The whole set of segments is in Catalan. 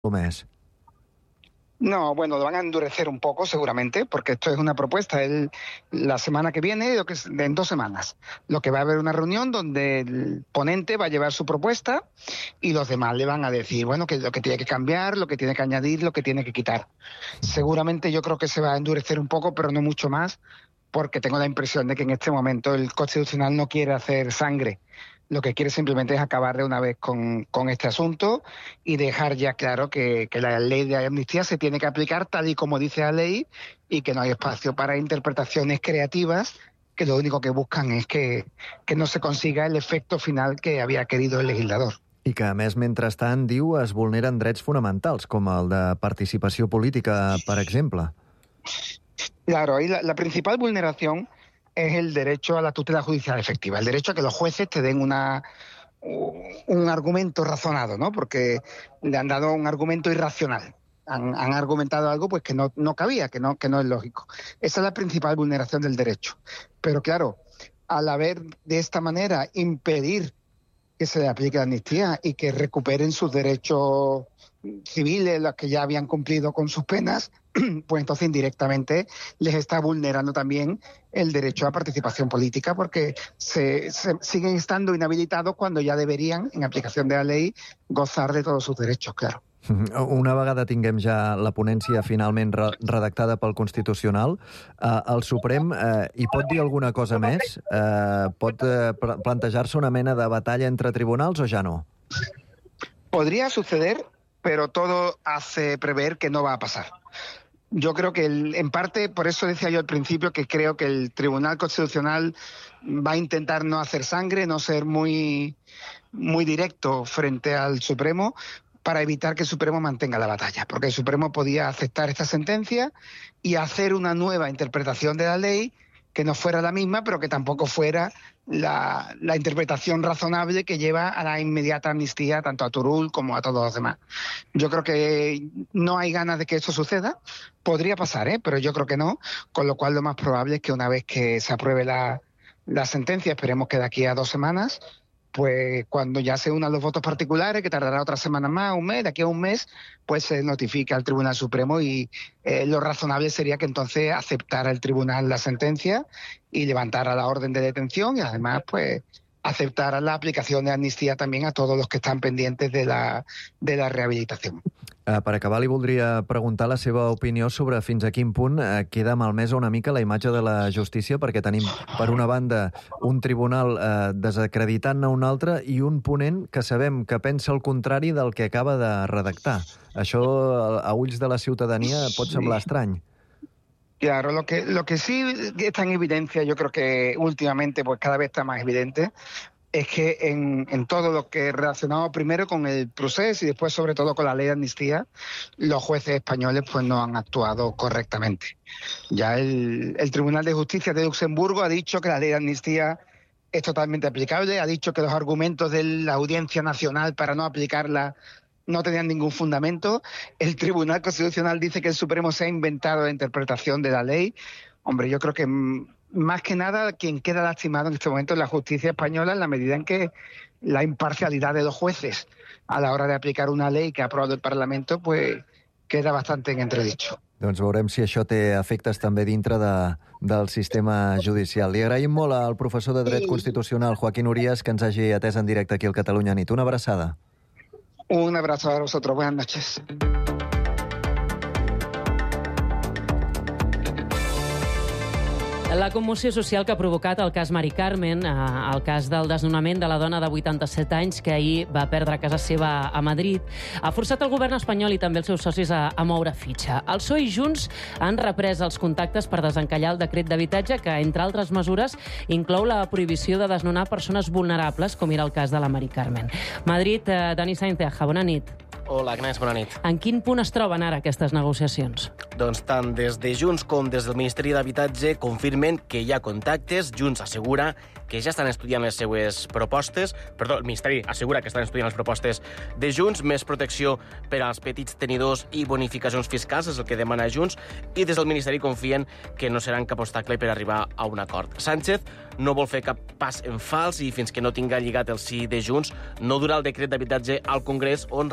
mes. No, bueno, lo van a endurecer un poco seguramente, porque esto es una propuesta. La semana que viene, en 2 semanas, lo que va a haber una reunión donde el ponente va a llevar su propuesta y los demás le van a decir, bueno, que lo que tiene que cambiar, lo que tiene que añadir, lo que tiene que quitar. Seguramente yo creo que se va a endurecer un poco, pero no mucho más, porque tengo la impresión de que en este momento el Constitucional no quiere hacer sangre. Lo que quiere simplemente es acabar de una vez con este asunto y dejar ya claro que la ley de amnistía se tiene que aplicar tal y como dice la ley y que no hay espacio para interpretaciones creativas que lo único que buscan es que no se consiga el efecto final que había querido el legislador. I que, a més, mentrestant, diu, es vulneren drets fonamentals, com el de participació política, per exemple. Claro, ahí la principal vulneración es el derecho a la tutela judicial efectiva, el derecho a que los jueces te den un argumento razonado, ¿no? Porque le han dado un argumento irracional. Han argumentado algo pues que no cabía, que no es lógico. Esa es la principal vulneración del derecho. Pero claro, al haber de esta manera impedir que se le aplique la amnistía y que recuperen sus derechos civiles, los que ya habían cumplido con sus penas, pues entonces indirectamente les está vulnerando también el derecho a participación política, porque se siguen estando inhabilitados cuando ya deberían, en aplicación de la ley, gozar de todos sus derechos, claro. Una vegada tinguem ja la ponència finalment redactada pel Constitucional, el Suprem hi pot dir alguna cosa més? Pot plantejar-se una mena de batalla entre tribunals o ja no? Podría suceder, pero todo hace prever que no va a pasar. Yo creo que, en parte, por eso decía yo al principio que creo que el Tribunal Constitucional va a intentar no hacer sangre, no ser muy directo frente al Supremo, para evitar que el Supremo mantenga la batalla, porque el Supremo podía aceptar esta sentencia y hacer una nueva interpretación de la ley que no fuera la misma, pero que tampoco fuera la interpretación razonable que lleva a la inmediata amnistía tanto a Turull como a todos los demás. Yo creo que no hay ganas de que esto suceda. Podría pasar, pero yo creo que no, con lo cual lo más probable es que una vez que se apruebe la sentencia, esperemos que de aquí a 2 semanas, pues cuando ya se unan los votos particulares, que tardará otra semana más, un mes, de aquí a un mes, pues se notifica al Tribunal Supremo y lo razonable sería que entonces aceptara el Tribunal la sentencia y levantara la orden de detención y además pues aceptara la aplicación de amnistía también a todos los que están pendientes de la rehabilitación. Per acabar, li voldria preguntar la seva opinió sobre fins a quin punt queda malmesa una mica la imatge de la justícia, perquè tenim, per una banda, un tribunal desacreditant-ne un altre i un ponent que sabem que pensa el contrari del que acaba de redactar. Això, a ulls de la ciutadania, pot semblar estrany. Claro, lo que sí está en evidencia, yo creo que últimamente pues cada vez está más evidente, es que en todo lo que es relacionado primero con el proceso y después sobre todo con la ley de amnistía, los jueces españoles pues no han actuado correctamente. Ya el Tribunal de Justicia de Luxemburgo ha dicho que la ley de amnistía es totalmente aplicable, ha dicho que los argumentos de la Audiencia Nacional para no aplicarla no tenían ningún fundamento. El Tribunal Constitucional dice que el Supremo se ha inventado la interpretación de la ley. Hombre, yo creo que más que nada quien queda lastimado en este momento es la justicia española, en la medida en que la imparcialidad de los jueces a la hora de aplicar una ley que ha aprobado el Parlamento pues queda bastante en entredicho. Doncs veurem si això té efectes també dintre del sistema judicial. Li agraïm molt al professor de Dret Constitucional, Joaquín Urías, que ens hagi atès en directe aquí al Catalunya Nit. Una abraçada. Un abrazo a vosotros. Buenas noches. La commoció social que ha provocat el cas Mari Carmen, el cas del desnonament de la dona de 87 anys que ahir va perdre casa seva a Madrid, ha forçat el govern espanyol i també els seus socis a moure fitxa. El PSOE i Junts han reprès els contactes per desencallar el decret d'habitatge que, entre altres mesures, inclou la prohibició de desnonar persones vulnerables, com era el cas de la Mari Carmen. Madrid, Dani Sainz de Aja, bona nit. Hola, Agnès, bona nit. En quin punt es troben ara aquestes negociacions? Doncs tant des de Junts com des del Ministeri d'Habitatge confirmen que hi ha contactes. Junts assegura que ja estan estudiant les seues propostes. Perdó, el Ministeri assegura que estan estudiant les propostes de Junts, més protecció per als petits tenidors i bonificacions fiscals, és el que demana Junts, i des del Ministeri confien que no seran cap obstacle per arribar a un acord. Sánchez no vol fer cap pas en fals i fins que no tinga lligat el sí de Junts no durà el decret d'habitatge al Congrés, on, recordem,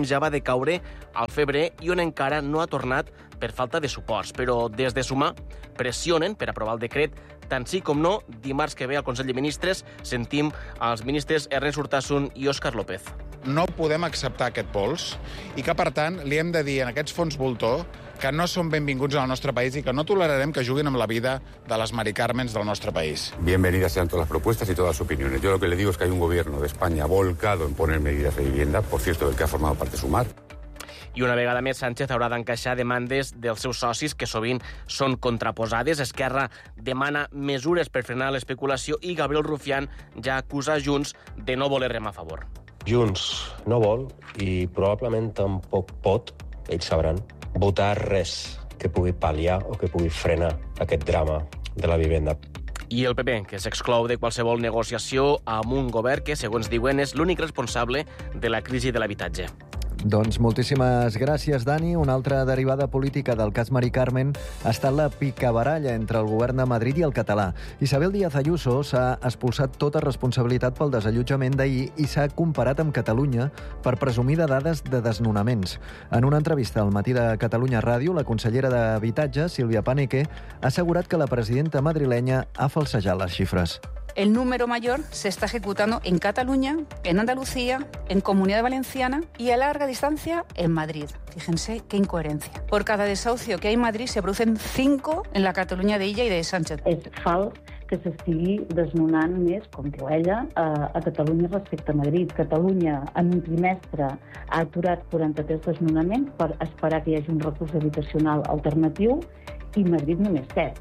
ja va decaure al febrer i on encara no ha tornat per falta de suports. Però des de Sumar pressionen per aprovar el decret, tant sí com no. Dimarts que ve al Consell de Ministres sentim els ministres Ernest Urtasun i Òscar López. No podem acceptar aquest pols i que, per tant, li hem de dir a aquests fons voltor que no són benvinguts al nostre país i que no tolerarem que juguin amb la vida de les Mari Carmens del nostre país. Bienvenidas sean todas las propuestas y todas las opiniones. Yo lo que le digo es que hay un gobierno de España volcado en poner medidas de vivienda, por cierto, del que ha formado parte Sumar. I una vegada més, Sánchez haurà d'encaixar demandes dels seus socis, que sovint són contraposades. Esquerra demana mesures per frenar l'especulació i Gabriel Rufián ja acusa Junts de no voler remar a favor. Junts no vol i probablement tampoc pot, ells sabran, votar res que pugui pal·liar o que pugui frenar aquest drama de la vivenda. I el PP, que s'exclou de qualsevol negociació amb un govern que, segons diuen, és l'únic responsable de la crisi de l'habitatge. Doncs moltíssimes gràcies, Dani. Una altra derivada política del cas Mari Carmen ha estat la picabaralla entre el govern de Madrid i el català. Isabel Díaz Ayuso s'ha expulsat tota responsabilitat pel desallotjament d'ahir i s'ha comparat amb Catalunya per presumir de dades de desnonaments. En una entrevista al Matí de Catalunya Ràdio, la consellera d'Habitatge, Sílvia Paneque, ha assegurat que la presidenta madrilenya ha falsejat les xifres. El número mayor se está ejecutando en Cataluña, en Andalucía, en Comunidad Valenciana y a larga distancia en Madrid. Fíjense qué incoherencia. Por cada desahucio que hay en Madrid se producen 5 en la Catalunya d'Illa i de Sánchez. És fals que s'estigui desnonant més, com diu ella, a Catalunya respecte a Madrid. Catalunya en un trimestre ha aturat 43 desnonaments per esperar que hi hagi un recurs habitacional alternatiu i Madrid només 7.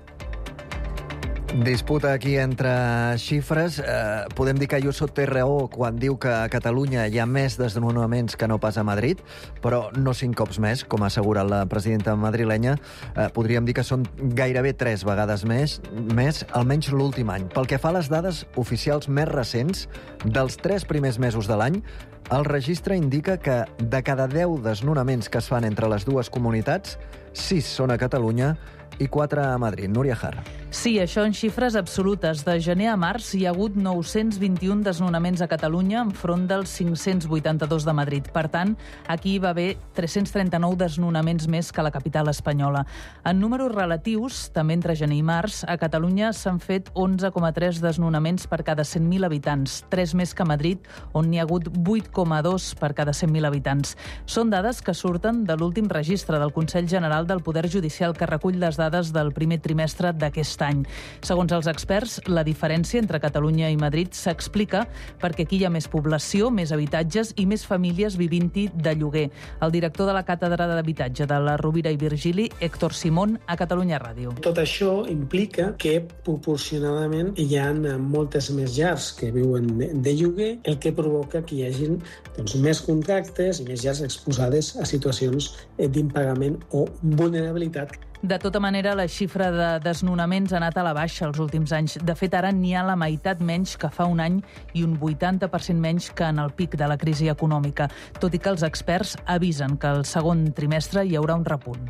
Disputa aquí entre xifres. Podem dir que Ayuso té raó quan diu que a Catalunya hi ha més desnonaments que no pas a Madrid, però no 5 cops més, com ha assegurat la presidenta madrilenya. Podríem dir que són gairebé 3 vegades més, almenys l'últim any. Pel que fa a les dades oficials més recents, dels 3 primers mesos de l'any, el registre indica que de cada 10 desnonaments que es fan entre les dues comunitats, 6 són a Catalunya i 4 a Madrid. Núria Jar. Sí, això en xifres absolutes. De gener a març hi ha hagut 921 desnonaments a Catalunya enfront dels 582 de Madrid. Per tant, aquí hi va haver 339 desnonaments més que a la capital espanyola. En números relatius, també entre gener i març, a Catalunya s'han fet 11,3 desnonaments per cada 100.000 habitants, 3 més que a Madrid, on n'hi ha hagut 8,2 per cada 100.000 habitants. Són dades que surten de l'últim registre del Consell General del Poder Judicial, que recull les dades del primer trimestre d'aquest any. Segons els experts, la diferència entre Catalunya i Madrid s'explica perquè aquí hi ha més població, més habitatges i més famílies vivint-hi de lloguer. El director de la Càtedra d'Habitatge de la Rovira i Virgili, Héctor Simón, a Catalunya Ràdio. Tot això implica que proporcionadament hi ha moltes més llars que viuen de lloguer, el que provoca que hi hagi més contractes i més llars exposades a situacions d'impagament o vulnerabilitat. De tota manera, la xifra de desnonaments ha anat a la baixa els últims anys. De fet, ara n'hi ha la meitat menys que fa un any i un 80% menys que en el pic de la crisi econòmica, tot i que els experts avisen que el segon trimestre hi haurà un repunt.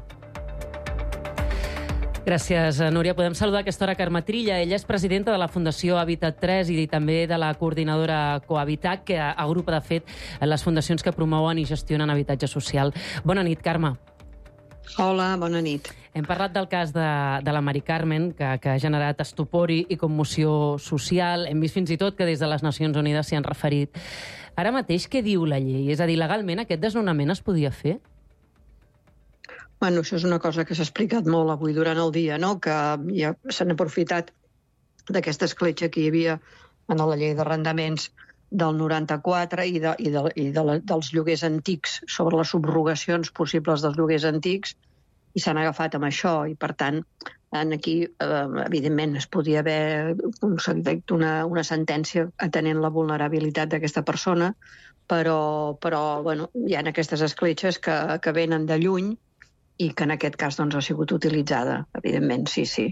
Gràcies, Núria. Podem saludar a aquesta hora Carme Trilla. Ella és presidenta de la Fundació Habitat 3 i també de la coordinadora Cohabitat, que agrupa, de fet, les fundacions que promouen i gestionen habitatge social. Bona nit, Carme. Hola, bona nit. Hem parlat del cas de la Mari Carmen, que ha generat estupor i commoció social. Hem vist fins i tot que des de les Nacions Unides s'hi han referit. Ara mateix, què diu la llei? És a dir, legalment aquest desnonament es podia fer? Bueno, això és una cosa que s'ha explicat molt avui durant el dia, no? Que ja s'han aprofitat d'aquesta escletxa que hi havia en la llei d'arrendaments del 94 dels lloguers antics sobre les subrogacions possibles dels lloguers antics i s'han agafat amb això i, per tant, aquí, evidentment, es podia haver concedit una sentència atenent la vulnerabilitat d'aquesta persona, però bueno, hi ha aquestes escletxes que venen de lluny i que en aquest cas doncs, ha sigut utilitzada, evidentment, sí.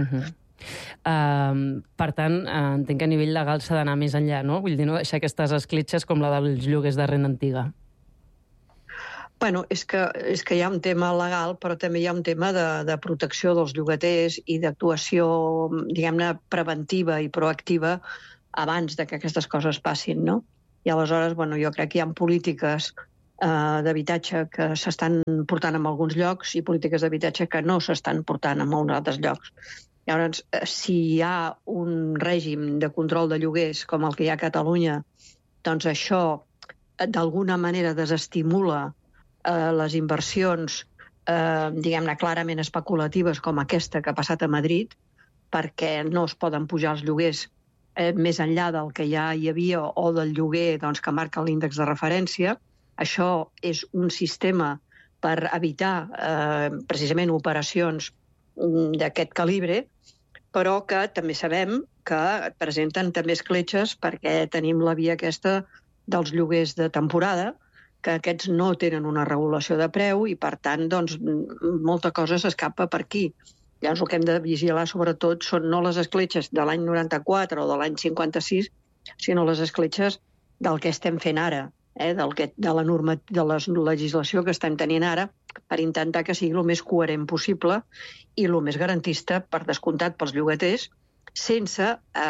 Per tant, entenc que a nivell legal s'ha d'anar més enllà, no? Vull dir, no deixar aquestes escletxes com la dels lloguers de renda antiga. Bueno, és que hi ha un tema legal, però també hi ha un tema de protecció dels llogaters i d'actuació, diguem-ne, preventiva i proactiva abans de que aquestes coses passin, no? I aleshores, bueno, jo crec que hi ha polítiques d'habitatge que s'estan portant en alguns llocs i polítiques d'habitatge que no s'estan portant en molts altres llocs. Llavors, si hi ha un règim de control de lloguers com el que hi ha a Catalunya, doncs això d'alguna manera desestimula les inversions, diguem-ne, clarament especulatives com aquesta que ha passat a Madrid, perquè no es poden pujar els lloguers més enllà del que ja hi havia o del lloguer que marca l'índex de referència. Això és un sistema per evitar precisament operacions d'aquest calibre, però que també sabem que presenten també escletxes perquè tenim la via aquesta dels lloguers de temporada, que aquests no tenen una regulació de preu i, per tant, doncs, molta cosa s'escapa per aquí. Llavors, el que hem de vigilar, sobretot, són no les escletxes de l'any 94 o de l'any 56, sinó les escletxes del que estem fent ara, de la legislació que estem tenint ara, per intentar que sigui el més coherent possible i el més garantista, per descomptat, pels llogaters, sense,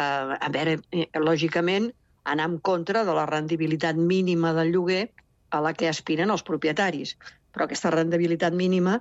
lògicament, anar en contra de la rendibilitat mínima del lloguer a la que aspiren els propietaris. Però aquesta rendibilitat mínima,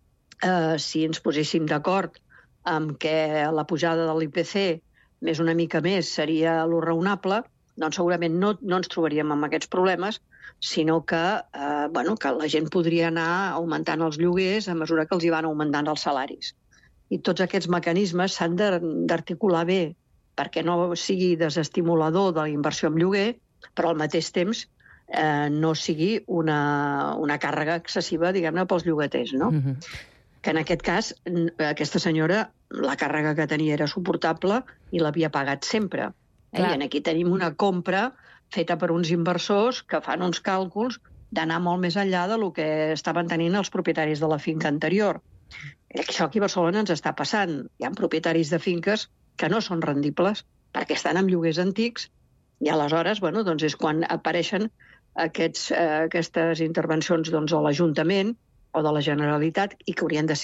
si ens poséssim d'acord amb que la pujada de l'IPC més una mica més seria lo raonable, doncs segurament no ens trobaríem amb aquests problemes, sinó que la gent podria anar augmentant els lloguers a mesura que els hi van augmentant els salaris. I tots aquests mecanismes s'han d'articular bé perquè no sigui desestimulador de la inversió en lloguer, però al mateix temps no sigui una càrrega excessiva, diguem-ne, pels llogaters, no? Que en aquest cas, aquesta senyora, la càrrega que tenia era suportable i l'havia pagat sempre. I aquí tenim una compra feta per uns inversors que fan uns càlculs d'anar molt més enllà del que estaven tenint els propietaris de la finca anterior. Això aquí a Barcelona ens està passant. Hi ha propietaris de finques que no són rendibles perquè estan en lloguers antics i aleshores és quan apareixen aquestes intervencions de l'Ajuntament o de la Generalitat i que haurien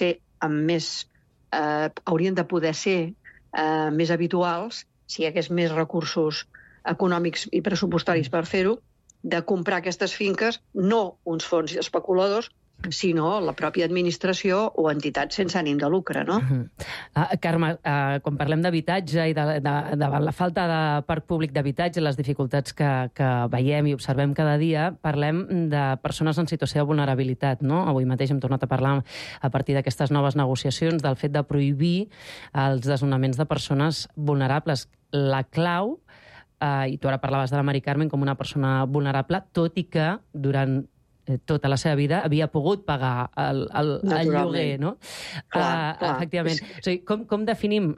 de poder ser més habituals si hi hagués més recursos econòmics i pressupostaris per fer-ho, de comprar aquestes finques, no uns fons especuladors, sinó la pròpia administració o entitats sense ànim de lucre, no? Carme, quan parlem d'habitatge i davant la falta de parc públic d'habitatge i les dificultats que veiem i observem cada dia, parlem de persones en situació de vulnerabilitat, no? Avui mateix hem tornat a parlar a partir d'aquestes noves negociacions del fet de prohibir els desnonaments de persones vulnerables. La clau, i tu ara parlaves de la Mari Carmen com una persona vulnerable, tot i que durant tota la seva vida havia pogut pagar el lloguer, no? Efectivament. O sigui, com definim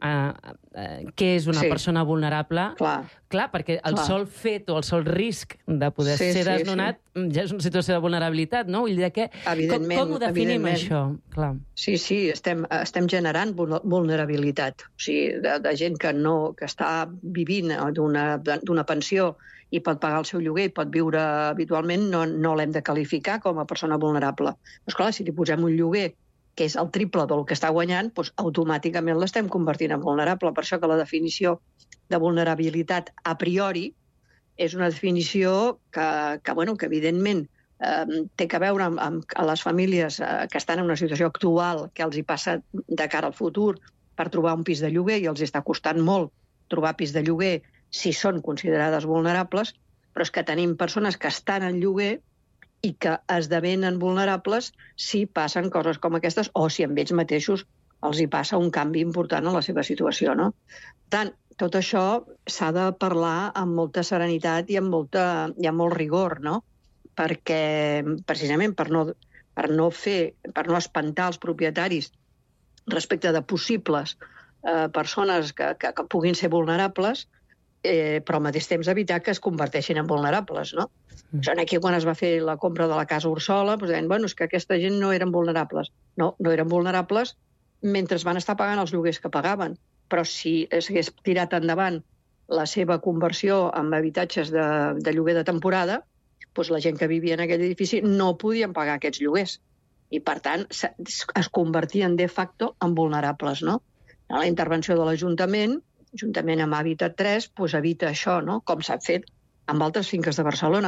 què és una persona vulnerable? Clar, perquè el sol fet o el sol risc de poder ser desnonat ja és una situació de vulnerabilitat, no? Vull dir que com ho definim, això? Sí, estem generant vulnerabilitat. O sigui, de gent que està vivint d'una pensió i pot pagar el seu lloguer i pot viure habitualment, no l'hem de qualificar com a persona vulnerable. Però, esclar, si li posem un lloguer que és el triple del que està guanyant, doncs automàticament l'estem convertint en vulnerable. Per això que la definició de vulnerabilitat a priori és una definició que evidentment, té a veure amb les famílies que estan en una situació actual que els hi passa de cara al futur per trobar un pis de lloguer i els està costant molt trobar pis de lloguer si són considerades vulnerables, però és que tenim persones que estan en lloguer i que esdevenen vulnerables si passen coses com aquestes o si amb ells mateixos els hi passa un canvi important en la seva situació, no? Per tant, tot això s'ha de parlar amb molta serenitat i amb molt rigor, no? Perquè, precisament, per no espantar els propietaris respecte de possibles persones que puguin ser vulnerables, però al mateix temps evitar que es converteixin en vulnerables, no? Aquí, quan es va fer la compra de la Casa Orsola, deien, és que aquesta gent no eren vulnerables. No eren vulnerables mentre van estar pagant els lloguers que pagaven. Però si s'hagués tirat endavant la seva conversió en habitatges de lloguer de temporada, la gent que vivia en aquell edifici no podien pagar aquests lloguers. I, per tant, es convertien de facto en vulnerables, no? La intervenció de l'Ajuntament, juntament amb Hàbitat 3, evita això, no? Com s'ha fet amb altres finques de Barcelona.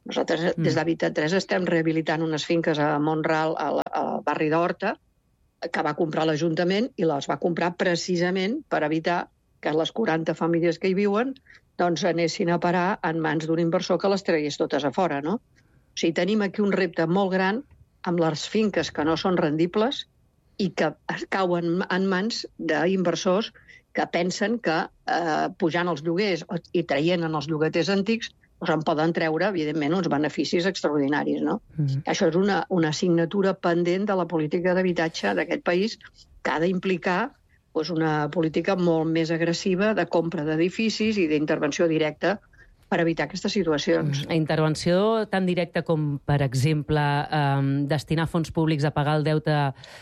Nosaltres, des d'Habitat 3, estem rehabilitant unes finques a Mont-ral, al barri d'Horta, que va comprar l'Ajuntament i les va comprar precisament per evitar que les 40 famílies que hi viuen doncs anessin a parar en mans d'un inversor que les tragués totes a fora, no? O sigui, tenim aquí un repte molt gran amb les finques que no són rendibles i que cauen en mans d'inversors que pensen que pujant els lloguers i traient en els llogaters antics en poden treure, evidentment, uns beneficis extraordinaris, no? Això és una assignatura pendent de la política d'habitatge d'aquest país que ha d'implicar una política molt més agressiva de compra d'edificis i d'intervenció directa per evitar aquestes situacions. Intervenció tan directa com, per exemple, destinar fons públics a pagar el deute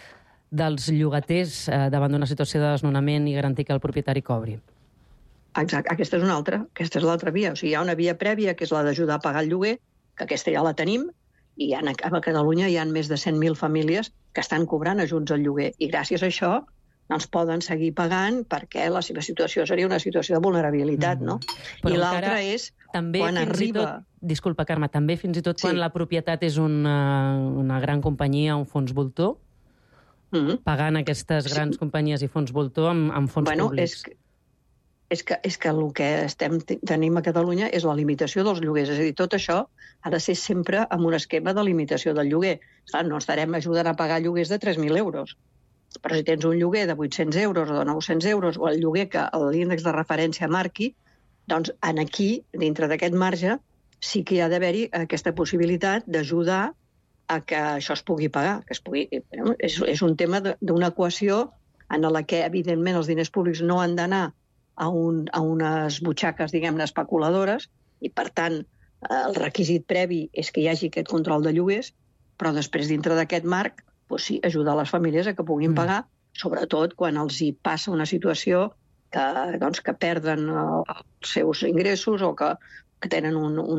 dels llogaters davant d'una situació de desnonament i garantir que el propietari cobri. Exacte, aquesta és una altra, aquesta és l'altra via. O sigui, hi ha una via prèvia, que és la d'ajudar a pagar el lloguer, que aquesta ja la tenim, i a Catalunya hi ha més de 100.000 famílies que estan cobrant ajuts al lloguer. I gràcies a això doncs poden seguir pagant perquè la seva situació seria una situació de vulnerabilitat, no? I l'altra és quan arriba... Disculpa, Carme, també fins i tot quan la propietat és una gran companyia, un fons voltor, pagant aquestes grans companyies i fons voltor amb fons públics. És que el que tenim a Catalunya és la limitació dels lloguers. És a dir, tot això ha de ser sempre amb un esquema de limitació del lloguer. Clar, no estarem ajudant a pagar lloguers de 3.000 euros. Però si tens un lloguer de 800 euros o de 900 euros o el lloguer que l'índex de referència marqui, doncs aquí, dintre d'aquest marge, sí que hi ha d'haver-hi aquesta possibilitat d'ajudar a que això es pugui pagar. És un tema d'una equació en la que, evidentment, els diners públics no han d'anar a unes butxaques, diguem-ne, especuladores, i, per tant, el requisit previ és que hi hagi aquest control de lloguers, però després, dintre d'aquest marc, sí, ajudar les famílies a que puguin pagar, sobretot quan els hi passa una situació que perden els seus ingressos o que tenen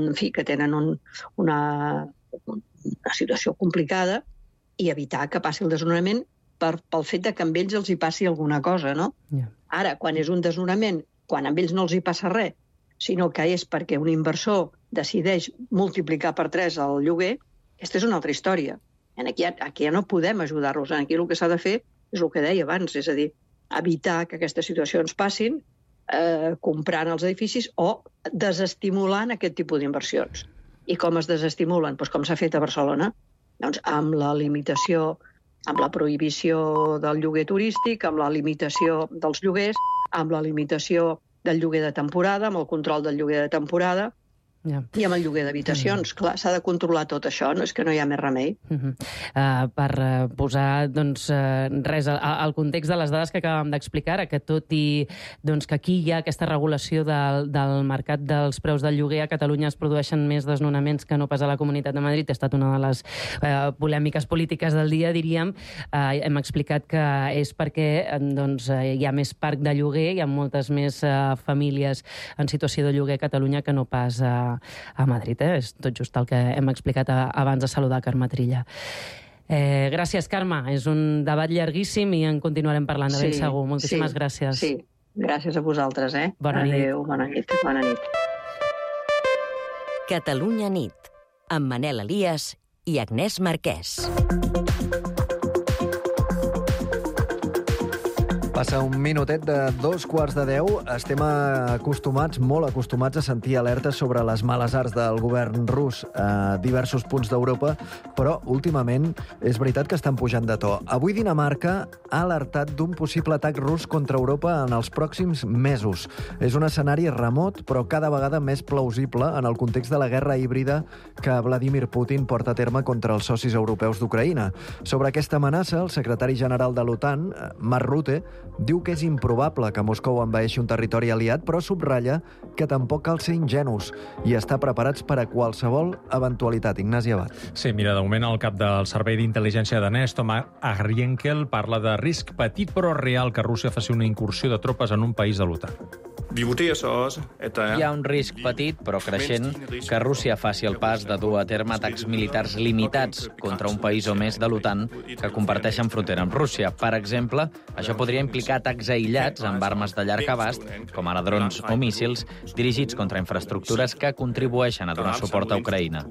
una situació complicada, i evitar que passi el desnonament pel fet que amb ells els hi passi alguna cosa, no? Ara, quan és un desnonament, quan amb ells no els hi passa res, sinó que és perquè un inversor decideix multiplicar per 3 el lloguer, aquesta és una altra història. Aquí ja no podem ajudar-los. Aquí el que s'ha de fer és el que deia abans, és a dir, evitar que aquestes situacions passin comprant els edificis o desestimulant aquest tipus d'inversions. I com es desestimulen? Doncs com s'ha fet a Barcelona, doncs amb la limitació, amb la prohibició del lloguer turístic, amb la limitació dels lloguers, amb la limitació del lloguer de temporada, amb el control del lloguer de temporada, i amb el lloguer d'habitacions. Clar, s'ha de controlar tot això, no és que no hi ha més remei. Per posar, doncs, res, al context de les dades que acabem d'explicar, que tot i que aquí hi ha aquesta regulació del mercat dels preus del lloguer, a Catalunya es produeixen més desnonaments que no pas a la Comunitat de Madrid. Ha estat una de les polèmiques polítiques del dia, diríem. Hem explicat que és perquè hi ha més parc de lloguer, hi ha moltes més famílies en situació de lloguer a Catalunya que no pas a Madrid. És tot just el que hem explicat abans de saludar Carme Trilla. Gràcies, Carme. És un debat llarguíssim i en continuarem parlant de ben segur. Moltíssimes gràcies. Sí, gràcies a vosaltres. Bona nit. Adéu, bona nit. Bona nit. Catalunya nit, amb Manel Elias i Agnès Marquès. Passa un minutet de 9:45. Estem molt acostumats a sentir alertes sobre les males arts del govern rus a diversos punts d'Europa, però últimament és veritat que estan pujant de to. Avui Dinamarca ha alertat d'un possible atac rus contra Europa en els pròxims mesos. És un escenari remot, però cada vegada més plausible en el context de la guerra híbrida que Vladimir Putin porta a terme contra els socis europeus d'Ucraïna. Sobre aquesta amenaça, el secretari general de l'OTAN, Mark Rutte, diu que és improbable que Moscou envaeixi un territori aliat, però subratlla que tampoc cal ser ingenus i estar preparats per a qualsevol eventualitat. Ignasi Abad. Sí, mira, de moment el cap del Servei d'Intel·ligència danès, Tom Arienkel, parla de risc petit però real que Rússia faci una incursió de tropes en un país de l'OTAN. Hi ha un risc petit, però creixent, que Rússia faci el pas de dur a terme atacs militars limitats contra un país o més de l'OTAN que comparteixen frontera amb Rússia. Per exemple, això podria implicar atacs aïllats amb armes de llarg abast, com ara drons o míssils, dirigits contra infraestructures que contribueixen a donar suport a Ucraïna.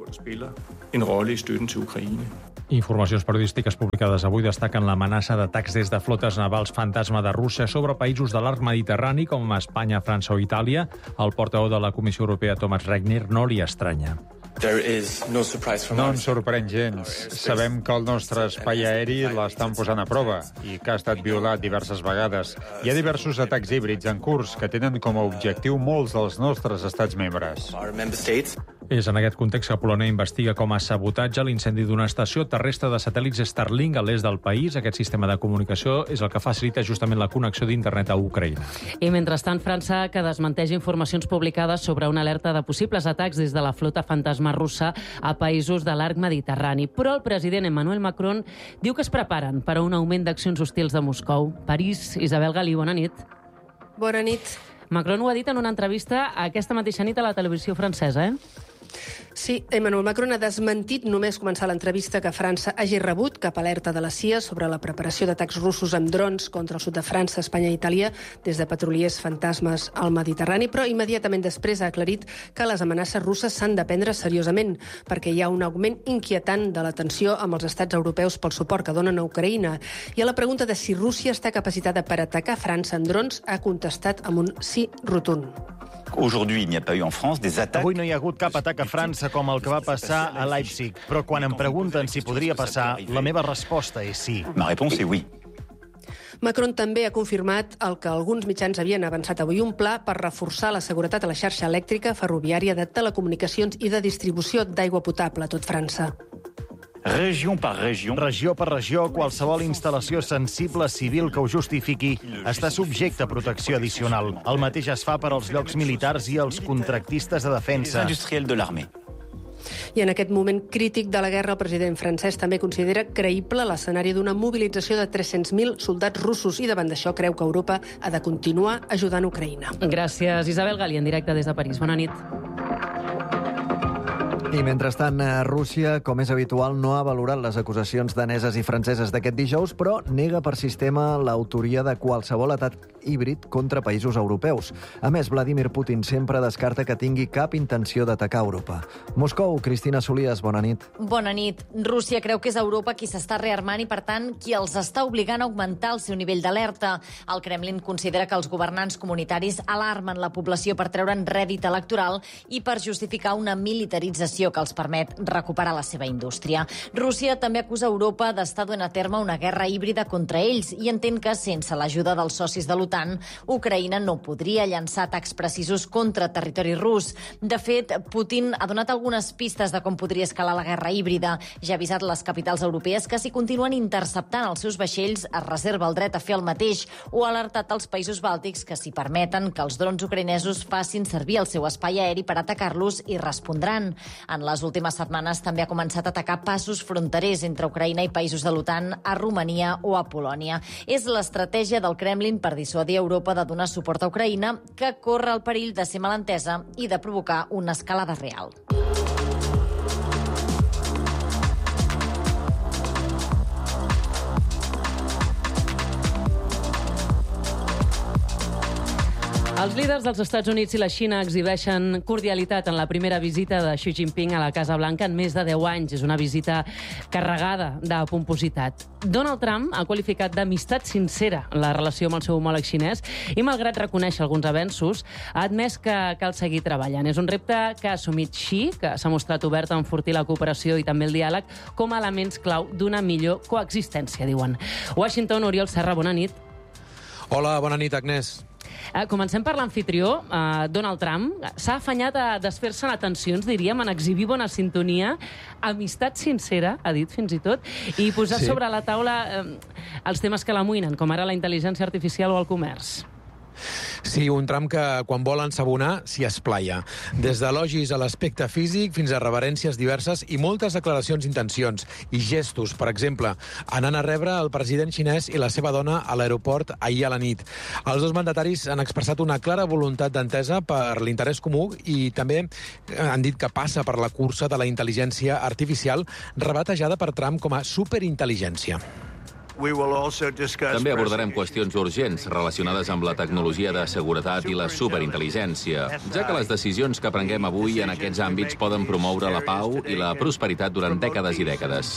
Informacions periodístiques publicades avui destaquen l'amenaça d'atacs des de flotes navals fantasma de Rússia sobre països de l'arc mediterrani com Espanya, França o Itàlia. El portaveu de la Comissió Europea, Thomas Regner, no li estranya. No ens sorprèn gens. Sabem que el nostre espai aeri l'estan posant a prova i que ha estat violat diverses vegades. Hi ha diversos atacs híbrids en curs que tenen com a objectiu molts dels nostres estats membres. És en aquest context que Polònia investiga com a sabotatge l'incendi d'una estació terrestre de satèl·lits Starlink a l'est del país. Aquest sistema de comunicació és el que facilita justament la connexió d'internet a Ucraïna. I mentrestant, França, que desmenteix informacions publicades sobre una alerta de possibles atacs des de la flota fantasma russa a països de l'arc mediterrani. Però el president Emmanuel Macron diu que es preparen per a un augment d'accions hostils de Moscou. París, Isabel Galí, bona nit. Bona nit. Macron ho ha dit en una entrevista aquesta mateixa nit a la televisió francesa, Sí, Emmanuel Macron ha desmentit només començar l'entrevista que França hagi rebut cap alerta de la CIA sobre la preparació d'atacs russos amb drons contra el sud de França, Espanya i Itàlia des de petroliers fantasmes al Mediterrani, però immediatament després ha aclarit que les amenaces russes s'han de prendre seriosament perquè hi ha un augment inquietant de la tensió amb els estats europeus pel suport que donen a Ucraïna. I a la pregunta de si Rússia està capacitada per atacar França amb drons ha contestat amb un sí rotund. Avui no hi ha hagut cap atac a França com el que va passar a Leipzig, però quan em pregunten si podria passar, la meva resposta és sí. Macron també ha confirmat el que alguns mitjans havien avançat avui, un pla per reforçar la seguretat a la xarxa elèctrica, ferroviària, de telecomunicacions i de distribució d'aigua potable a tot França. Regió per regió, qualsevol instal·lació sensible civil que ho justifiqui està subjecte a protecció addicional. El mateix es fa per als llocs militars i els contractistes de defensa. I en aquest moment crític de la guerra, el president francès també considera creïble l'escenari d'una mobilització de 300.000 soldats russos i davant d'això creu que Europa ha de continuar ajudant Ucraïna. Gràcies, Isabel Galí, en directe des de París. Bona nit. I mentrestant, Rússia, com és habitual, no ha valorat les acusacions daneses i franceses d'aquest dijous, però nega per sistema l'autoria de qualsevol atac híbrid contra països europeus. A més, Vladimir Putin sempre descarta que tingui cap intenció d'atacar Europa. Moscou, Cristina Solies, bona nit. Bona nit. Rússia creu que és Europa qui s'està rearmant i, per tant, qui els està obligant a augmentar el seu nivell d'alerta. El Kremlin considera que els governants comunitaris alarmen la població per treure'n rèdit electoral i per justificar una militarització que els permet recuperar la seva indústria. Rússia també acusa Europa d'estar duent a terme una guerra híbrida contra ells i entén que, sense l'ajuda dels socis de l'OTAN, Ucraïna no podria llançar atacs precisos contra territori rus. De fet, Putin ha donat algunes pistes de com podria escalar la guerra híbrida. Ja ha avisat les capitals europees que si continuen interceptant els seus vaixells es reserva el dret a fer el mateix, o ha alertat els països bàltics que si permeten que els drons ucraïnesos facin servir el seu espai aeri per atacar-los i respondran. En les últimes setmanes també ha començat a atacar passos fronterers entre Ucraïna i països de l'OTAN a Romania o a Polònia. És l'estratègia del Kremlin per dissuadir Europa de donar suport a Ucraïna, que corre el perill de ser malentesa i de provocar una escalada real. Els líders dels Estats Units i la Xina exhibeixen cordialitat en la primera visita de Xi Jinping a la Casa Blanca en més de 10 anys. És una visita carregada de pompositat. Donald Trump ha qualificat d'amistat sincera la relació amb el seu homòleg xinès i, malgrat reconèixer alguns avenços, ha admès que cal seguir treballant. És un repte que ha assumit Xi, que s'ha mostrat obert a enfortir la cooperació i també el diàleg com a elements clau d'una millor coexistència, diuen. Washington, Oriol Serra, bona nit. Hola, bona nit, Agnès. Comencem per l'amfitrió. Donald Trump s'ha afanyat a desfer-se tensions, diríem, en exhibir bona sintonia, amistat sincera, ha dit fins i tot, i posar sobre la taula els temes que l'amoïnen, com ara la intel·ligència artificial o el comerç. Sí, un Trump que, quan vol ensabonar, s'hi esplaia. Des d'elogis a l'aspecte físic fins a reverències diverses i moltes declaracions d'intencions i gestos. Per exemple, anant a rebre el president xinès i la seva dona a l'aeroport ahir a la nit. Els dos mandataris han expressat una clara voluntat d'entesa per l'interès comú i també han dit que passa per la cursa de la intel·ligència artificial, rebatejada per Trump com a superintel·ligència. També abordarem qüestions urgents relacionades amb la tecnologia de seguretat i la superintel·ligència, ja que les decisions que prenguem avui en aquests àmbits poden promoure la pau i la prosperitat durant dècades i dècades.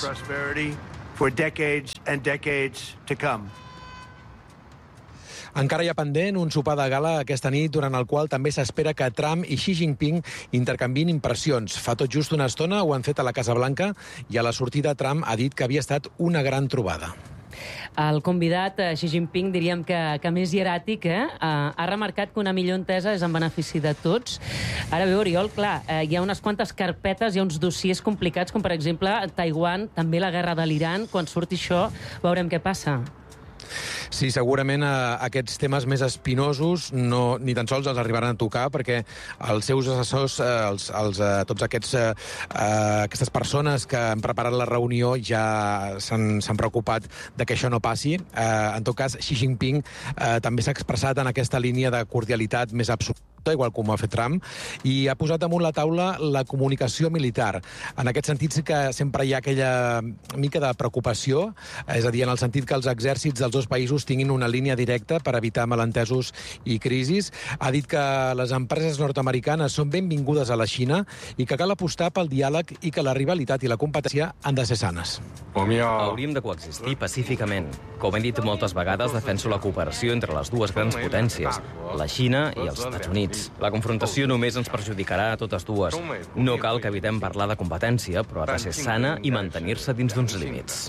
Encara hi ha pendent un sopar de gala aquesta nit, durant el qual també s'espera que Trump i Xi Jinping intercanvien impressions. Fa tot just una estona ho han fet a la Casa Blanca i a la sortida Trump ha dit que havia estat una gran trobada. El convidat, Xi Jinping, diríem que més hieràtic, ha remarcat que una millor entesa és en benefici de tots. Ara bé, Oriol, clar, hi ha unes quantes carpetes, hi ha uns dossiers complicats, com per exemple Taiwan, també la guerra de l'Iran. Quan surti això, veurem què passa. Sí, segurament aquests temes més espinosos ni tan sols els arribaran a tocar, perquè els seus assessors, tots aquestes persones que han preparat la reunió ja s'han preocupat de que això no passi. En tot cas, Xi Jinping també s'ha expressat en aquesta línia de cordialitat més absoluta, igual com ho ha fet Trump, i ha posat damunt la taula la comunicació militar. En aquest sentit sí que sempre hi ha aquella mica de preocupació, és a dir, en el sentit que els exèrcits dels dos països tinguin una línia directa per evitar malentesos i crisis. Ha dit que les empreses nord-americanes són benvingudes a la Xina i que cal apostar pel diàleg i que la rivalitat i la competència han de ser sanes. Hauríem de coexistir pacíficament. Com he dit moltes vegades, defenso la cooperació entre les dues grans potències, la Xina i els Estats Units. La confrontació només ens perjudicarà a totes dues. No cal que evitem parlar de competència, però ha de ser sana i mantenir-se dins d'uns límits.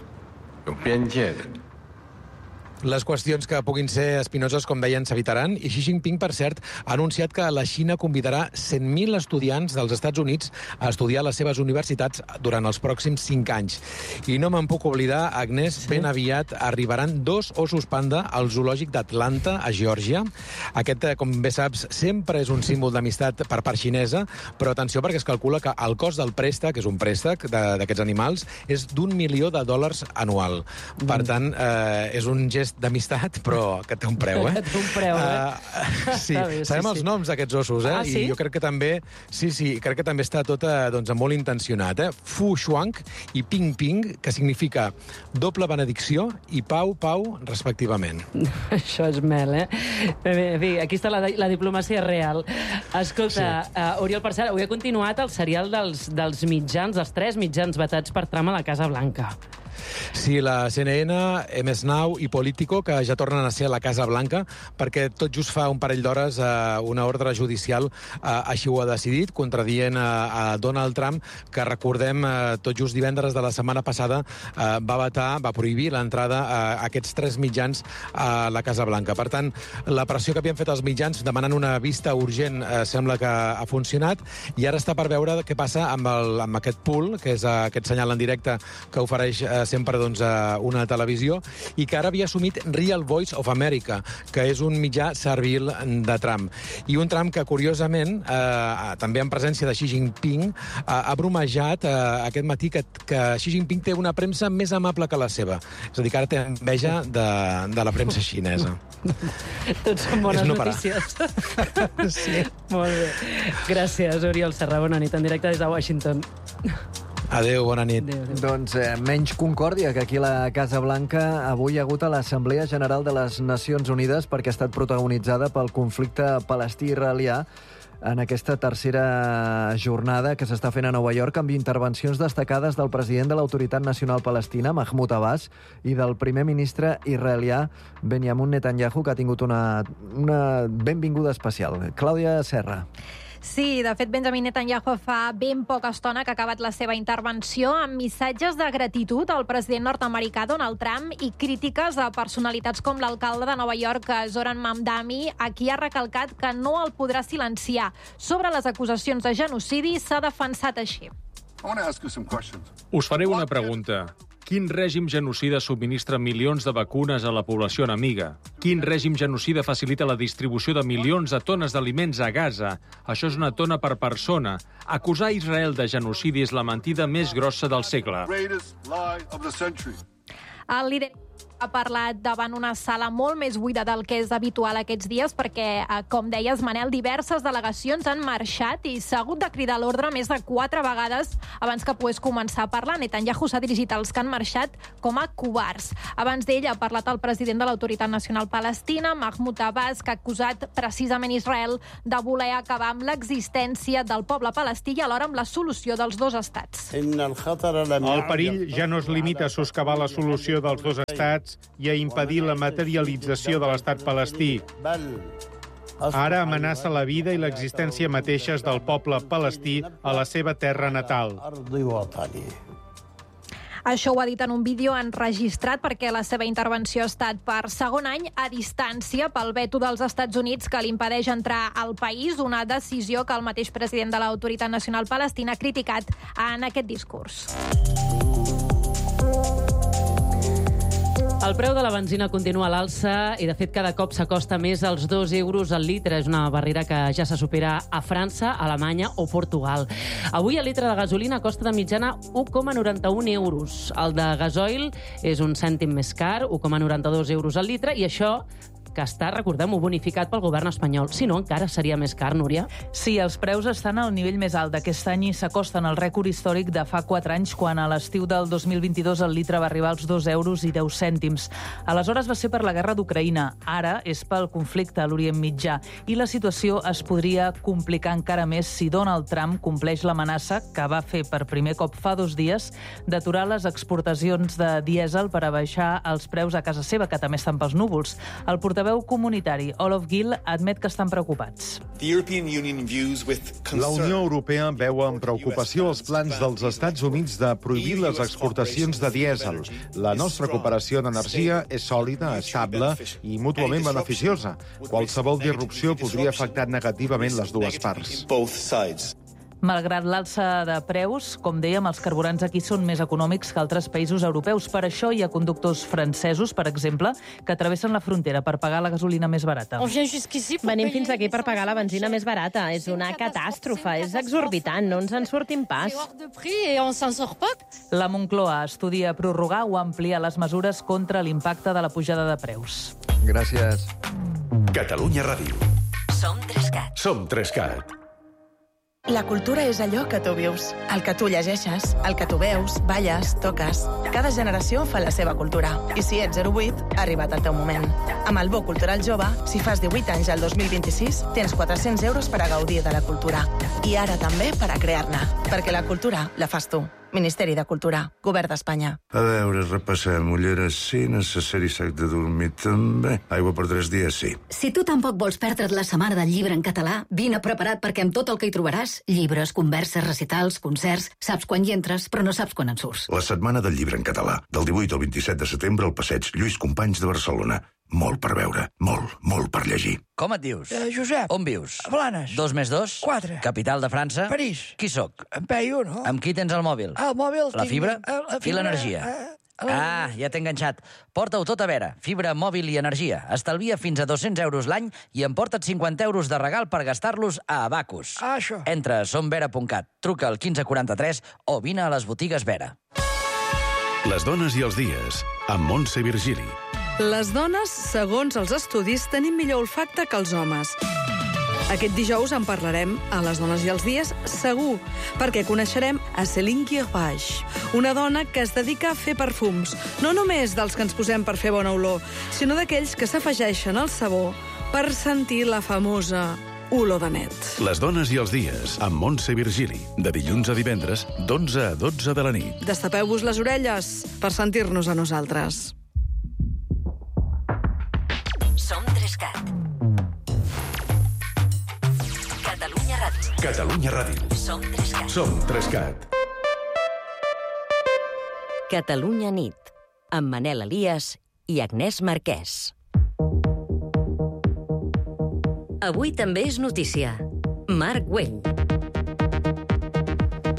Les qüestions que puguin ser espinoses, com deien, s'evitaran, i Xi Jinping, per cert, ha anunciat que la Xina convidarà 100.000 estudiants dels Estats Units a estudiar a les seves universitats durant els pròxims 5 anys. I no me'n puc oblidar, Agnès, ben aviat arribaran 2 ossos panda al zoològic d'Atlanta, a Geòrgia. Aquest, com bé saps, sempre és un símbol d'amistat per part xinesa, però atenció, perquè es calcula que el cost del préstec, que és un préstec d'aquests animals, és d'$1 milió anual. Per tant, és un gest d'amistat, però que té un preu, Que té un preu, Sí, sabem els noms d'aquests ossos, sí? I jo crec que també, crec que també està tot molt intencionat, Fu Shuang i Ping Ping, que significa doble benedicció i pau, respectivament. Això és mel, En fi, aquí està la diplomàcia real. Escolta, Oriol, per cert, avui ha continuat el serial dels mitjans, dels 3 mitjans vetats per Trump a la Casa Blanca. Sí, la CNN, MS Now i Politico, que ja tornen a ser a la Casa Blanca, perquè tot just fa un parell d'hores una ordre judicial així ho ha decidit, contradient a Donald Trump, que recordem, tot just divendres de la setmana passada va prohibir l'entrada a aquests 3 mitjans a la Casa Blanca. Per tant, la pressió que havien fet els mitjans demanant una vista urgent sembla que ha funcionat, i ara està per veure què passa amb aquest pool, que és aquest senyal en directe que ofereix sempre una televisió, i que ara havia assumit Real Voice of America, que és un mitjà servil de Trump. I un Trump que, curiosament, també en presència de Xi Jinping, ha bromejat aquest matí que Xi Jinping té una premsa més amable que la seva. És a dir, que ara té enveja de la premsa xinesa. Tots són bones notícies. Sí. Molt bé. Gràcies, Oriol Serra. Bona nit, en directe des de Washington. Adéu, bona nit. Adéu. Doncs menys concòrdia que aquí a la Casa Blanca. Avui hi ha hagut a l'Assemblea General de les Nacions Unides, perquè ha estat protagonitzada pel conflicte palestí-israelià en aquesta tercera jornada que s'està fent a Nova York, amb intervencions destacades del president de l'Autoritat Nacional Palestina, Mahmoud Abbas, i del primer ministre israelià, Benjamin Netanyahu, que ha tingut una benvinguda especial. Clàudia Serra. Sí, de fet, Benjamin Netanyahu fa ben poca estona que ha acabat la seva intervenció amb missatges de gratitud al president nord-americà Donald Trump i crítiques a personalitats com l'alcalde de Nova York, Zoran Mamdani, a qui ha recalcat que no el podrà silenciar. Sobre les acusacions de genocidi s'ha defensat així. Us faré una pregunta. Quin règim genocida subministra milions de vacunes a la població enemiga? Quin règim genocida facilita la distribució de milions de tones d'aliments a Gaza? Això és una tona per persona. Acusar Israel de genocidi és la mentida més grossa del segle. El líder ha parlat davant una sala molt més buida del que és habitual aquests dies perquè, com deies, Manel, diverses delegacions han marxat i s'ha hagut de cridar l'ordre més de 4 vegades abans que pogués començar a parlar. Netanyahu s'ha dirigit als que han marxat com a covards. Abans d'ell ha parlat el president de l'Autoritat Nacional Palestina, Mahmoud Abbas, que ha acusat precisament Israel de voler acabar amb l'existència del poble palestí i alhora amb la solució dels 2 estats. El perill ja no es limita a soscavar la solució dels 2 estats i a impedir la materialització de l'estat palestí. Ara amenaça la vida i l'existència mateixes del poble palestí a la seva terra natal. Això ho ha dit en un vídeo enregistrat perquè la seva intervenció ha estat per segon any a distància pel veto dels Estats Units que li impedeix entrar al país, una decisió que el mateix president de l'Autoritat Nacional Palestina ha criticat en aquest discurs. El preu de la benzina continua a l'alça i, de fet, cada cop s'acosta més als 2 euros al litre. És una barrera que ja se supera a França, Alemanya o Portugal. Avui el litre de gasolina costa de mitjana 1,91 euros. El de gasoil és un cèntim més car, 1,92 euros al litre, i això que està, recordem-ho, bonificat pel govern espanyol. Si no, encara seria més car, Núria. Sí, els preus estan al nivell més alt d'aquest any i s'acosten al rècord històric de fa 4 anys, quan a l'estiu del 2022 el litre va arribar als 2 euros i 10 cèntims. Aleshores va ser per la guerra d'Ucraïna. Ara és pel conflicte a l'Orient Mitjà. I la situació es podria complicar encara més si Donald Trump compleix l'amenaça que va fer per primer cop fa 2 dies d'aturar les exportacions de dièsel per abaixar els preus a casa seva, que també estan pels núvols. El portaveu comunitari Olof Gill admet que estan preocupats. La Unió Europea veu amb preocupació els plans dels Estats Units de prohibir les exportacions de dièsel. La nostra cooperació en energia és sòlida, estable i mútuament beneficiosa. Qualsevol disrupció podria afectar negativament les dues parts. Malgrat l'alça de preus, com dèiem, els carburants aquí són més econòmics que altres països europeus. Per això hi ha conductors francesos, per exemple, que travessen la frontera per pagar la gasolina més barata. Venim fins aquí per pagar la benzina més barata. És una catàstrofe, és exorbitant, no ens en sortim pas. La Moncloa estudia prorrogar o ampliar les mesures contra l'impacte de la pujada de preus. Gràcies. Catalunya Ràdio. Som 3CAT. Som 3CAT. La cultura és allò que tu vius, el que tu llegeixes, el que tu veus, balles, toques. Cada generació fa la seva cultura. I si ets 08, ha arribat el teu moment. Amb el Bo Cultural Jove, si fas 18 anys al 2026, tens 400 euros per a gaudir de la cultura. I ara també per a crear-ne, perquè la cultura la fas tu. Ministeri de Cultura, Govern d'Espanya. A veure, repassem. Ulleres sí, necessari sac de dormir també. Aigua per 3 dies sí. Si tu tampoc vols perdre't la setmana del llibre en català, vine preparat perquè amb tot el que hi trobaràs, llibres, converses, recitals, concerts, saps quan hi entres, però no saps quan en surts. La setmana del llibre en català, del 18 al 27 de setembre al passeig Lluís Companys de Barcelona. Molt per veure, molt per llegir. Com et dius? Josep. On vius? A Blanes. 2 més 2? 4. Capital de França? París. Qui sóc? En Peyu, no? Amb qui tens el mòbil? El mòbil... La fibra? La I l'energia? Ah, ja t'he enganxat. Porta-ho tot a veure. Fibra, mòbil i energia. Estalvia fins a 200 euros l'any i emporta't 50 euros de regal per gastar-los a Abacus. Ah, això. Entra a somvera.cat, truca al 1543 o vine a les botigues Vera. Les dones i els dies, amb Montse Virgili. Les dones, segons els estudis, tenim millor olfacte que els homes. Aquest dijous en parlarem a Les dones i els dies segur, perquè coneixerem a Céline Guirbach, una dona que es dedica a fer perfums, no només dels que ens posem per fer bona olor, sinó d'aquells que s'afegeixen al sabó per sentir la famosa olor de net. Les dones i els dies, amb Montse Virgili, de dilluns a divendres, d'11 a 12 de la nit. Destapeu-vos les orelles per sentir-nos a nosaltres. Som 3CAT. Catalunya Ràdio. Catalunya Ràdio. Som 3CAT. Som 3CAT. Catalunya nit, amb Manel Elias i Agnès Marquès. Avui també és notícia. Marc Güell.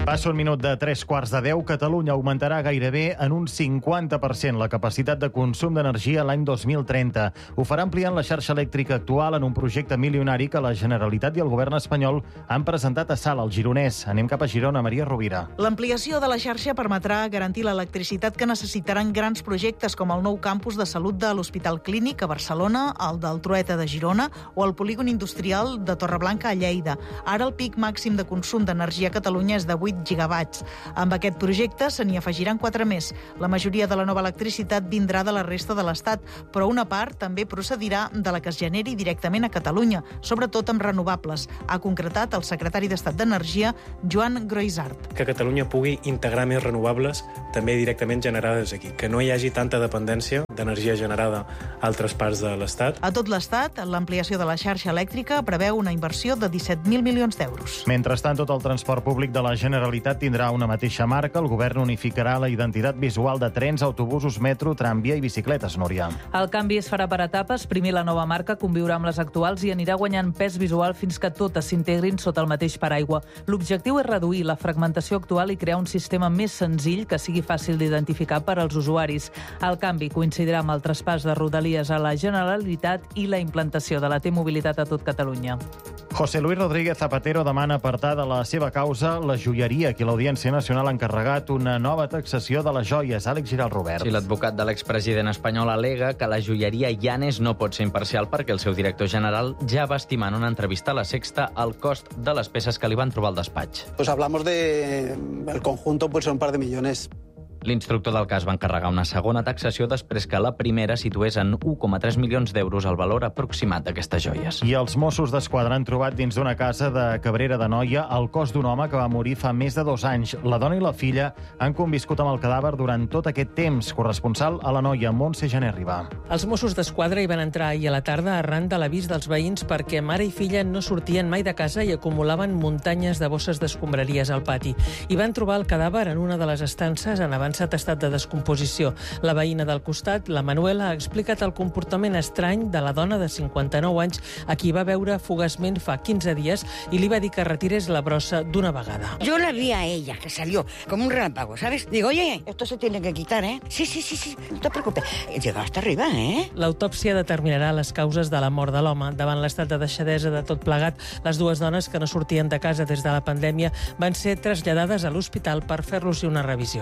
Passa un minut de 3:15. Catalunya augmentarà gairebé en un 50% la capacitat de consum d'energia l'any 2030. Ho farà ampliant la xarxa elèctrica actual en un projecte milionari que la Generalitat i el govern espanyol han presentat a Salt, al Gironès. Anem cap a Girona, Maria Rovira. L'ampliació de la xarxa permetrà garantir l'electricitat que necessitaran grans projectes com el nou campus de salut de l'Hospital Clínic a Barcelona, el del Trueta de Girona o el polígon industrial de Torreblanca a Lleida. Ara el pic màxim de consum d'energia a Catalunya és de 8 gigawatts. Amb aquest projecte se n'hi afegiran 4 més. La majoria de la nova electricitat vindrà de la resta de l'Estat, però una part també procedirà de la que es generi directament a Catalunya, sobretot amb renovables, ha concretat el secretari d'Estat d'Energia, Joan Groisart. Que Catalunya pugui integrar més renovables també directament generades aquí, que no hi hagi tanta dependència d'energia generada a altres parts de l'Estat. A tot l'Estat, l'ampliació de la xarxa elèctrica preveu una inversió de 17.000 milions d'euros. Mentrestant, tot el transport públic de la Generalitat tindrà una mateixa marca. El govern unificarà la identitat visual de trens, autobusos, metro, tramvia i bicicletes, Núria. El canvi es farà per etapes. Primer la nova marca conviurà amb les actuals i anirà guanyant pes visual fins que totes s'integrin sota el mateix paraigua. L'objectiu és reduir la fragmentació actual i crear un sistema més senzill que sigui fàcil d'identificar per als usuaris. El canvi coincidirà amb el traspàs de Rodalies a la Generalitat i la implantació de la T-Mobilitat a tot Catalunya. José Luis Rodríguez Zapatero demana apartar de la seva causa la joieria, que l'Audiència Nacional ha encarregat una nova taxació de les joies. Àlex Giral Robert. Sí, l'advocat de l'expresident espanyol al·lega que la joieria Llanes no pot ser imparcial perquè el seu director general ja va estimar en una entrevista a La Sexta el cost de les peces que li van trobar al despatx. Pues hablamos de el conjunto, pues son un par de millones. L'instructor del cas va encarregar una segona taxació després que la primera situés en 1,3 milions d'euros el valor aproximat d'aquestes joies. I els Mossos d'Esquadra han trobat dins d'una casa de Cabrera d'Anoia el cos d'un home que va morir fa més de 2 anys. La dona i la filla han conviscut amb el cadàver durant tot aquest temps. Corresponsal a l'Anoia, Montse Gené Ribà. Els Mossos d'Esquadra hi van entrar ahir a la tarda arran de l'avís dels veïns perquè mare i filla no sortien mai de casa i acumulaven muntanyes de bosses d'escombraries al pati. I van trobar el cadàver en una de les estances en avançat estat de descomposició. La veïna del costat, la Manuela, ha explicat el comportament estrany de la dona de 59 anys a qui va veure fugaçment fa 15 dies i li va dir que retirés la brossa d'una vegada. Yo la vi a ella, que salió como un relámpago, ¿sabes? Digo, oye, esto se tiene que quitar, ¿eh? Sí, no te preocupes. Llegó hasta arriba, ¿eh? L'autòpsia determinarà les causes de la mort de l'home. Davant l'estat de deixadesa de tot plegat, les dues dones que no sortien de casa des de la pandèmia van ser traslladades a l'hospital per fer-los una revisió.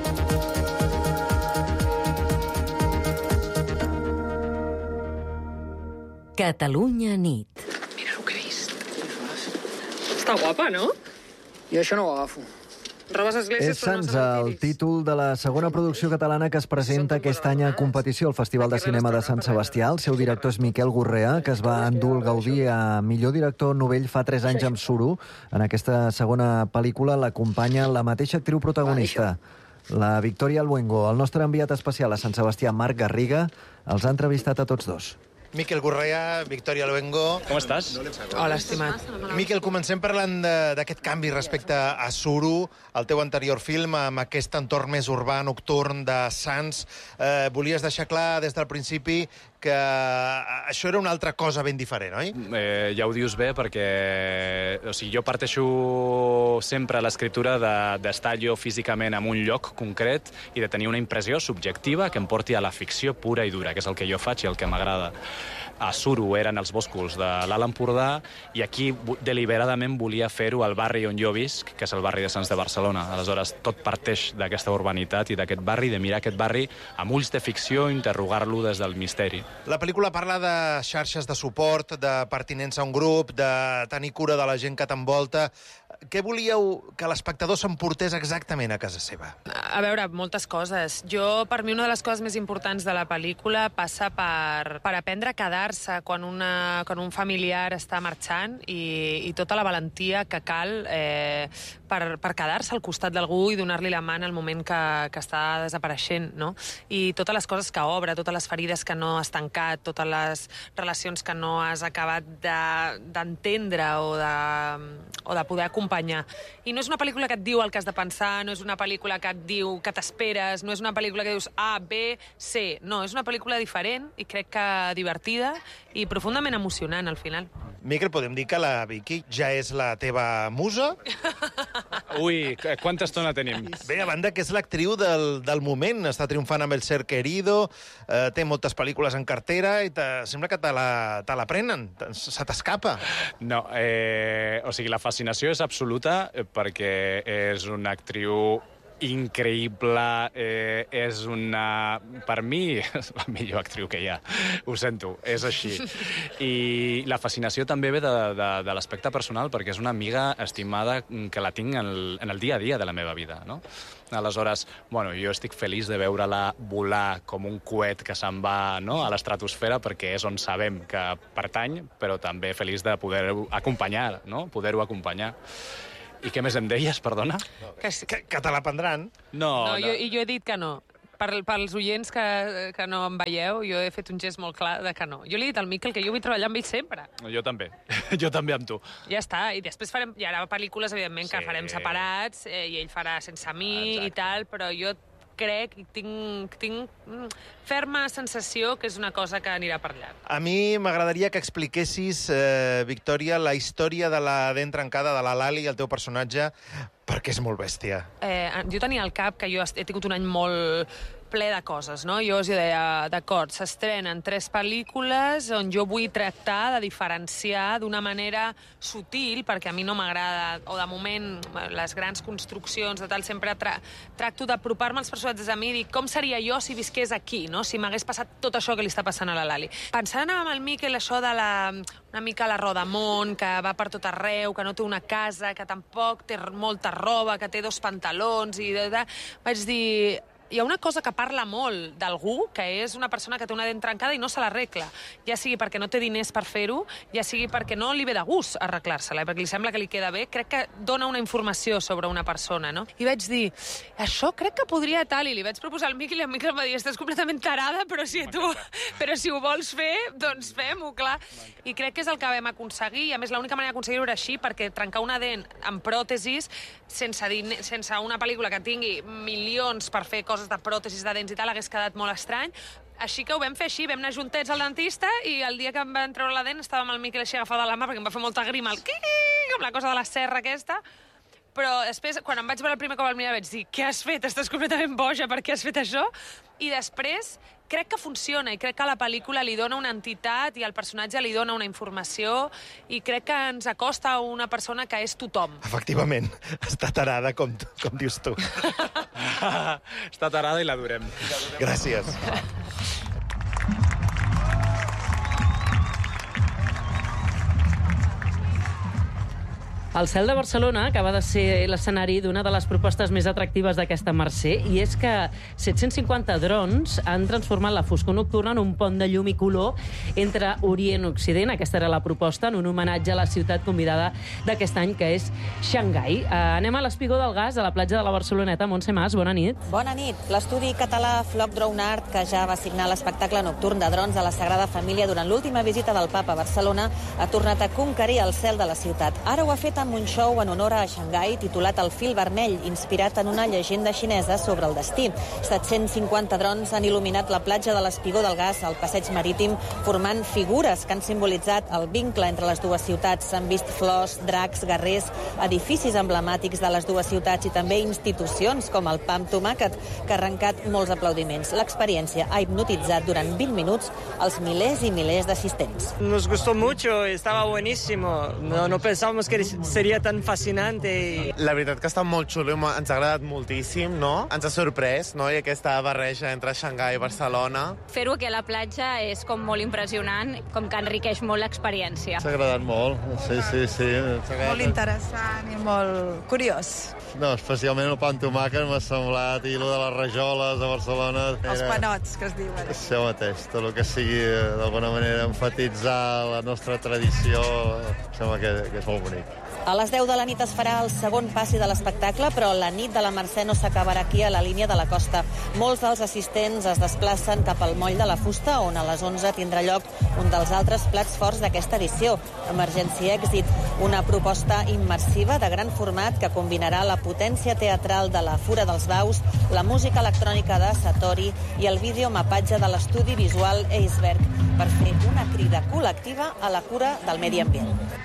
Catalunya nit. Mira el que he vist. Està guapa, no? Jo això no ho agafo. Robes esglésies És Sants, el títol de la segona producció catalana que es presenta aquest any a competició al Festival de Cinema de Sant Sebastià. El seu director és Miquel Gurrea, que es va endur el Gaudí a millor director novell fa 3 anys amb Suro. En aquesta segona pel·lícula l'acompanya la mateixa actriu protagonista, la Victoria Luengo. El nostre enviat especial a Sant Sebastià, Marc Garriga, els ha entrevistat a tots dos. Miquel Gurrea, Victoria Luengo... Com estàs? Hola, estimat. Miquel, comencem parlant d'aquest canvi respecte a Suro, el teu anterior film, amb aquest entorn més urbà, nocturn de Sants. Volies deixar clar des del principi que això era una altra cosa ben diferent, oi? Ja ho dius bé, perquè jo parteixo sempre a l'escriptura d'estar jo físicament en un lloc concret i de tenir una impressió subjectiva que em porti a la ficció pura i dura, que és el que jo faig i el que m'agrada. A Suro eren els boscos de l'Alt Empordà i aquí deliberadament volia fer-ho al barri on jo visc, que és el barri de Sants de Barcelona. Aleshores, tot parteix d'aquesta urbanitat i d'aquest barri, de mirar aquest barri amb ulls de ficció i interrogar-lo des del misteri. La pel·lícula parla de xarxes de suport, de pertinença a un grup, de tenir cura de la gent que t'envolta. Què volíeu que l'espectador s'emportés exactament a casa seva? A veure, moltes coses. Per mi, una de les coses més importants de la pel·lícula passa per aprendre a quedar-se quan un familiar està marxant i tota la valentia que cal per quedar-se al costat d'algú i donar-li la mà en el moment que està desapareixent, no? I totes les coses que obre, totes les ferides que no has tancat, totes les relacions que no has acabat d'entendre o de poder acompanyar. I no és una pel·lícula que et diu el que has de pensar, no és una pel·lícula que et diu que t'esperes, no és una pel·lícula que dius A, B, C. No, és una pel·lícula diferent i crec que divertida i profundament emocionant al final. Miquel, podem dir que la Vicky ja és la teva musa? Ui, quanta estona tenim? Bé, a banda que és l'actriu del moment, està triomfant amb El ser querido, té moltes pel·lícules en cartera i sembla que te la prenen, se t'escapa. No, o sigui, la fascinació és absoluta perquè és una actriu increïble, és una... Per mi, és la millor actriu que hi ha. Ho sento, és així. I la fascinació també ve de l'aspecte personal, perquè és una amiga estimada que la tinc en el dia a dia de la meva vida, no? Aleshores, bueno, jo estic feliç de veure-la volar com un coet que se'n va, no?, a l'estratosfera, perquè és on sabem que pertany, però també feliç de poder-ho acompanyar, no?, poder-ho acompanyar. I què més em deies, perdona? Que te la prendran. No, jo he dit que no. Pels oients que no em veieu, jo he fet un gest molt clar de que no. Jo li he dit al Miquel que jo vull treballar amb ell sempre. Jo també. Jo també amb tu. Ja està. I després hi haurà pel·lícules, evidentment, que farem separats, i ell farà sense mi i tal, però jo crec i tinc ferma sensació que és una cosa que anirà per llarg. A mi m'agradaria que expliquessis, Victòria, la història de la dent trencada de la Lali, el teu personatge, perquè és molt bèstia. Jo tenia al cap que jo he tingut un any molt ple de coses, no? Jo us deia, d'acord, s'estrenen 3 pel·lícules on jo vull tractar de diferenciar d'una manera sutil, perquè a mi no m'agrada, o de moment, les grans construccions de tal, sempre tracto d'apropar-me als personatges a mi i dir com seria jo si visqués aquí, no? Si m'hagués passat tot això que li està passant a la Lali. Pensant amb el Miquel això de una mica la Rodamont, que va per tot arreu, que no té una casa, que tampoc té molta roba, que té 2 pantalons, vaig dir... Hi ha una cosa que parla molt d'algú, que és una persona que té una dent trencada i no se l'arregla, ja sigui perquè no té diners per fer-ho, ja sigui perquè no li ve de gust arreglar-se-la, perquè li sembla que li queda bé, crec que dona una informació sobre una persona, no? I vaig dir, això crec que podria tal, i li vaig proposar al Miquel, i el Miquel em va dir, estàs completament tarada, però si ho vols fer, doncs fem-ho, clar. I crec que és el que vam aconseguir, i a més l'única manera d'aconseguir-ho era així, perquè trencar una dent amb pròtesis, sense una pel·lícula que tingui milions per fer coses de pròtesis de dents i tal, hagués quedat molt estrany. Així que ho vam fer així, vam anar juntets al dentista i el dia que em van treure la dent estava amb el Miquel així agafada de la mà perquè em va fer molta grima, com la cosa de la serra aquesta. Però després, quan em vaig veure el primer cop al mirar, vaig dir, què has fet? Estàs completament boja, per què has fet això? I després crec que funciona i crec que a la pel·lícula li dona una entitat i al personatge li dona una informació i crec que ens acosta a una persona que és tothom. Efectivament, està tarada, com dius tu. Està tarada i l'adorem. Gràcies. El cel de Barcelona acaba de ser l'escenari d'una de les propostes més atractives d'aquesta Mercè, i és que 750 drons han transformat la foscor nocturna en un pont de llum i color entre Orient i Occident. Aquesta era la proposta, en un homenatge a la ciutat convidada d'aquest any, que és Xangai. Anem a l'Espigó del Gas, a la platja de la Barceloneta. Montse Mas, bona nit. Bona nit. L'estudi català Flock Drone Art, que ja va signar l'espectacle nocturn de drons a la Sagrada Família durant l'última visita del papa a Barcelona, ha tornat a conquerir el cel de la ciutat. Ara ho ha fet amb un show en honor a Xangai titulat El fil vermell, inspirat en una llegenda xinesa sobre el destí. 750 drons han il·luminat la platja de l'Espigó del Gas, al passeig marítim, formant figures que han simbolitzat el vincle entre les dues ciutats. S'han vist flors, dracs, guerrers, edificis emblemàtics de les dues ciutats i també institucions com el PAM Tomàquet, que ha arrencat molts aplaudiments. L'experiència ha hipnotitzat durant 20 minuts els milers i milers d'assistents. Nos gustó mucho, estaba buenísimo. No pensábamos que sería tan fascinante. La veritat que està molt xulo i ens ha agradat moltíssim, no? Ens ha sorprès, no? I aquesta barreja entre Xangai i Barcelona. Fer-ho aquí a la platja és com molt impressionant, com que enriqueix molt l'experiència. S'ha agradat molt, sí. Molt interessant i molt curiós. No, especialment el pa amb tomàquet m'ha semblat, i lo de les rajoles a Barcelona... Els panots, que es diuen. Això mateix, tot el que sigui d'alguna manera enfatitzar la nostra tradició, em sembla que és molt bonic. A les 10 de la nit es farà el segon passi de l'espectacle, però la nit de la Mercè no s'acabarà aquí a la línia de la costa. Molts dels assistents es desplacen cap al moll de la Fusta, on a les 11 tindrà lloc un dels altres plats forts d'aquesta edició, Emergency Exit, una proposta immersiva de gran format que combinarà la potència teatral de la Fura dels Baus, la música electrònica de Satori i el videomapatge de l'estudi visual Eisberg, per fer una crida col·lectiva a la cura del medi ambient.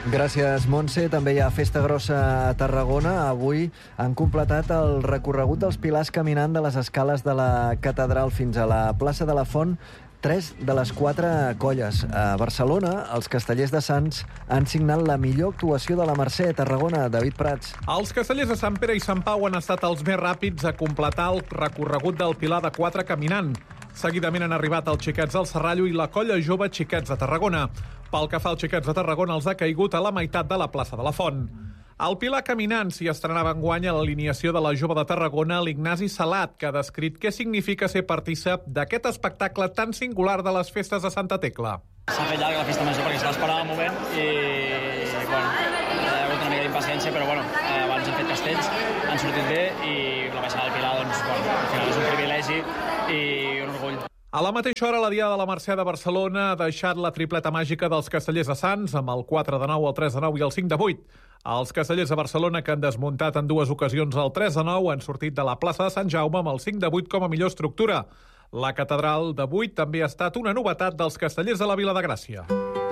Gràcies, Montse. També hi ha Festa Grossa a Tarragona. Avui han completat el recorregut dels pilars caminant de les escales de la catedral fins a la plaça de la Font 3 de les 4 colles. A Barcelona, els castellers de Sants han signat la millor actuació de la Mercè. A Tarragona, David Prats. Els castellers de Sant Pere i Sant Pau han estat els més ràpids a completar el recorregut del Pilar de 4 caminant. Seguidament han arribat els Xiquets del Serrallo i la colla jove Xiquets de Tarragona. Pel que fa als Xiquets de Tarragona, els ha caigut a la meitat de la plaça de la Font. Al Pilar caminant s'hi estrenava enguany a l'alineació de la jove de Tarragona, l'Ignasi Salat, que ha descrit què significa ser partícip d'aquest espectacle tan singular de les festes de Santa Tecla. S'ha fet llarga la festa major perquè se l'esperava un moment i bueno, hi ha hagut una mica d'impaciència, però bueno, abans hem fet castells, han sortit bé i la baixada del Pilar, doncs, bueno, al final és un privilegi i un orgull. A la mateixa hora, la Diada de la Mercè de Barcelona ha deixat la tripleta màgica dels castellers de Sants, amb el 4 de 9, el 3 de 9 i el 5 de 8. Els castellers de Barcelona, que han desmuntat en 2 ocasions el 3 de 9, han sortit de la plaça de Sant Jaume amb el 5 de 8 com a millor estructura. La catedral de 8 també ha estat una novetat dels castellers de la Vila de Gràcia.